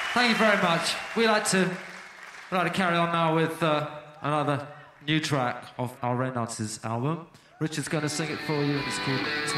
Thank you very much. We'd like to carry on now with another new track of our Reynolds' album. Richard's going to sing it for you. It's called